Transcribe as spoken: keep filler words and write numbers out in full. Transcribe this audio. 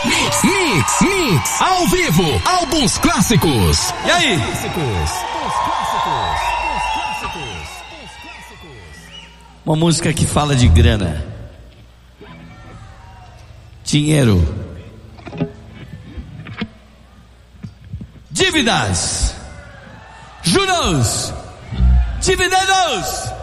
Mix, mix, mix, ao vivo, álbuns clássicos. E aí? Uma música que fala de grana, dinheiro, dívidas, juros, dividendos.